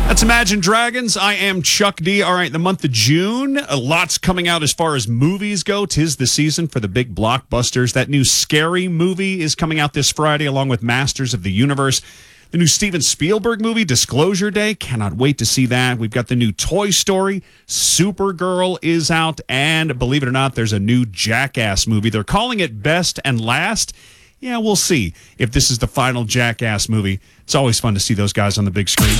That's Imagine Dragons. I am Chuck D. All right, the month of June, a lot's coming out as far as movies go. 'Tis the season for the big blockbusters. That new Scary movie is coming out this Friday, along with Masters of the Universe. The new Steven Spielberg movie, Disclosure Day. Cannot wait to see that. We've got the new Toy Story. Supergirl is out. And believe it or not, there's a new Jackass movie. They're calling it Best and Last. Yeah, we'll see if this is the final Jackass movie. It's always fun to see those guys on the big screen.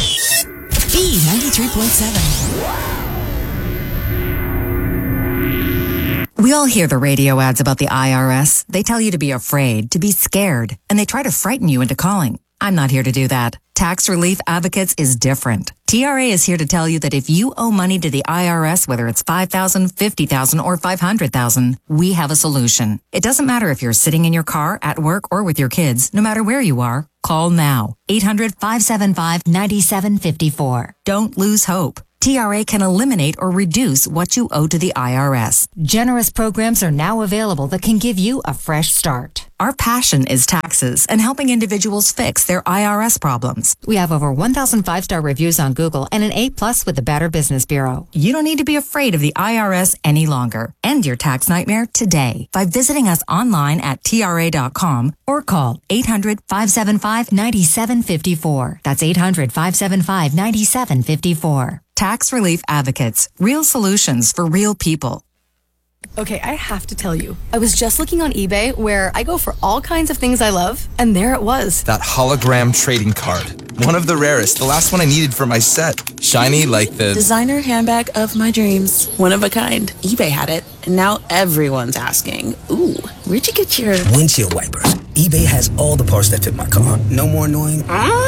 B93.7. We all hear the radio ads about the IRS. They tell you to be afraid, to be scared, and they try to frighten you into calling. I'm not here to do that. Tax Relief Advocates is different. TRA is here to tell you that if you owe money to the IRS, whether it's $5,000, $50,000, or $500,000, we have a solution. It doesn't matter if you're sitting in your car, at work, or with your kids. No matter where you are, call now. 800-575-9754. Don't lose hope. TRA can eliminate or reduce what you owe to the IRS. Generous programs are now available that can give you a fresh start. Our passion is taxes and helping individuals fix their IRS problems. We have over 1,000 5-star reviews on Google and an A+ with the Better Business Bureau. You don't need to be afraid of the IRS any longer. End your tax nightmare today by visiting us online at TRA.com or call 800-575-9754. That's 800-575-9754. Tax Relief Advocates. Real solutions for real people. Okay, I have to tell you, I was just looking on eBay where I go for all kinds of things I love, and there it was. That hologram trading card. One of the rarest. The last one I needed for my set. Shiny like the... designer handbag of my dreams. One of a kind. eBay had it, and now everyone's asking, ooh, where'd you get your... windshield wipers. eBay has all the parts that fit my car. No more annoying...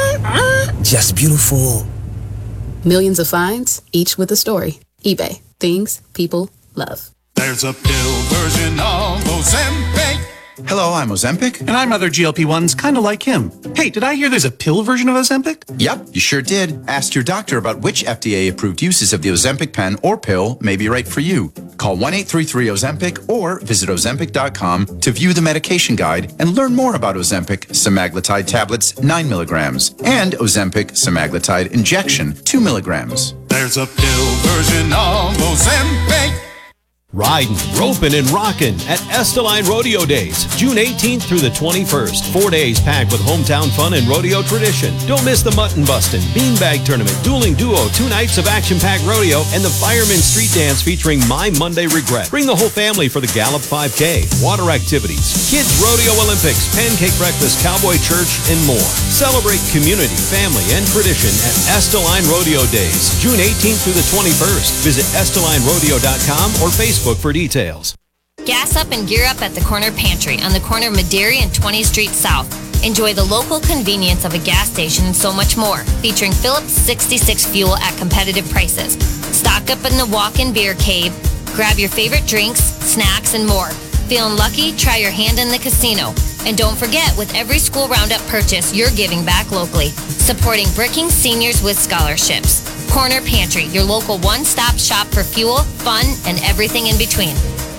just beautiful. Millions of finds, each with a story. eBay. Things people love. There's a pill version of Ozempic. Hello, I'm Ozempic. And I'm other GLP-1s, kind of like him. Hey, did I hear there's a pill version of Ozempic? Yep, you sure did. Ask your doctor about which FDA-approved uses of the Ozempic pen or pill may be right for you. Call 1-833-OZEMPIC or visit Ozempic.com to view the medication guide and learn more about Ozempic semaglutide tablets 9 milligrams and Ozempic semaglutide injection 2 milligrams. There's a pill version of Ozempic. Riding, roping, and rocking at Esteline Rodeo Days, June 18th through the 21st. 4 days packed with hometown fun and rodeo tradition. Don't miss the mutton bustin', beanbag tournament, dueling duo, 2 nights of action-packed rodeo, and the Fireman Street Dance featuring My Monday Regret. Bring the whole family for the Gallup 5K, water activities, Kids Rodeo Olympics, pancake breakfast, cowboy church, and more. Celebrate community, family, and tradition at Esteline Rodeo Days, June 18th through the 21st. Visit EstelineRodeo.com or Facebook for details. Gas up and gear up at the Corner Pantry on the corner of Maderi and 20th Street South. Enjoy the local convenience of a gas station and so much more, featuring Phillips 66 fuel at competitive prices. Stock up in the walk-in beer cave, grab your favorite drinks, snacks, and more. Feeling lucky? Try your hand in the casino. And don't forget, with every school roundup purchase, you're giving back locally, supporting Brookings seniors with scholarships. Corner Pantry, your local one-stop shop for fuel, fun, and everything in between.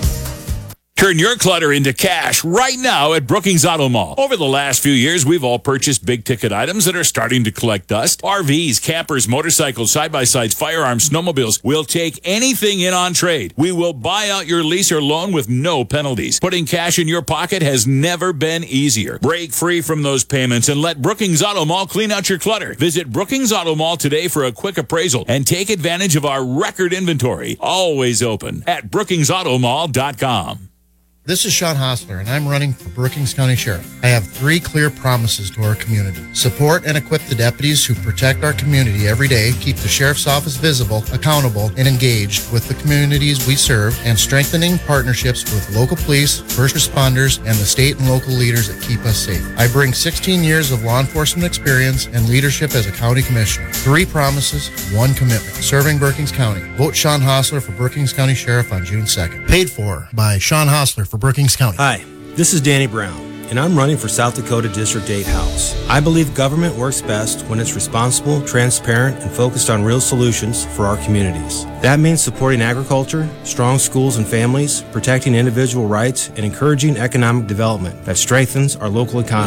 Turn your clutter into cash right now at Brookings Auto Mall. Over the last few years, we've all purchased big-ticket items that are starting to collect dust. RVs, campers, motorcycles, side-by-sides, firearms, snowmobiles. We'll take anything in on trade. We will buy out your lease or loan with no penalties. Putting cash in your pocket has never been easier. Break free from those payments and let Brookings Auto Mall clean out your clutter. Visit Brookings Auto Mall today for a quick appraisal and take advantage of our record inventory. Always open at BrookingsAutoMall.com. This is Sean Hostler, and I'm running for Brookings County Sheriff. I have 3 clear promises to our community. Support and equip the deputies who protect our community every day, keep the Sheriff's Office visible, accountable, and engaged with the communities we serve, and strengthening partnerships with local police, first responders, and the state and local leaders that keep us safe. I bring 16 years of law enforcement experience and leadership as a county commissioner. 3 promises, 1 commitment. Serving Brookings County. Vote Sean Hostler for Brookings County Sheriff on June 2nd. Paid for by Sean Hostler for Brookings County. Hi, this is Danny Brown, and I'm running for South Dakota District 8 House. I believe government works best when it's responsible, transparent, and focused on real solutions for our communities. That means supporting agriculture, strong schools and families, protecting individual rights, and encouraging economic development that strengthens our local economy.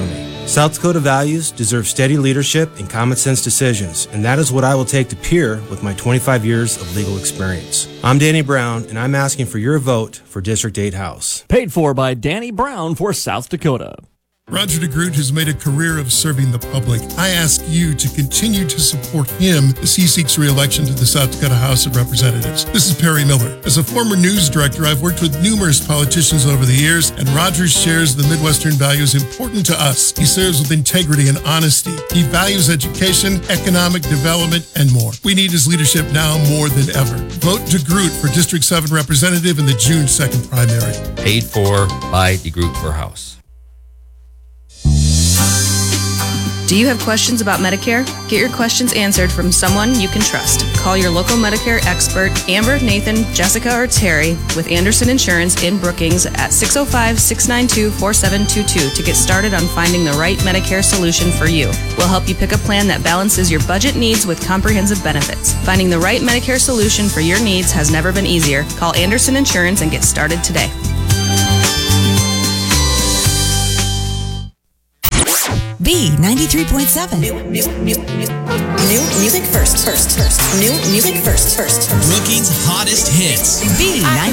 South Dakota values deserve steady leadership and common sense decisions, and that is what I will take to peer with my 25 years of legal experience. I'm Danny Brown, and I'm asking for your vote for District 8 House. Paid for by Danny Brown for South Dakota. Roger DeGroot has made a career of serving the public. I ask you to continue to support him as he seeks re-election to the South Dakota House of Representatives. This is Perry Miller. As a former news director, I've worked with numerous politicians over the years, and Roger shares the Midwestern values important to us. He serves with integrity and honesty. He values education, economic development, and more. We need his leadership now more than ever. Vote DeGroot for District 7 Representative in the June 2nd primary. Paid for by DeGroot for House. Do you have questions about Medicare? Get your questions answered from someone you can trust. Call your local Medicare expert, Amber, Nathan, Jessica, or Terry with Anderson Insurance in Brookings at 605-692-4722 to get started on finding the right Medicare solution for you. We'll help you pick a plan that balances your budget needs with comprehensive benefits. Finding the right Medicare solution for your needs has never been easier. Call Anderson Insurance and get started today. B93.7. New music first. New music first. Brookings' hottest hits. B93.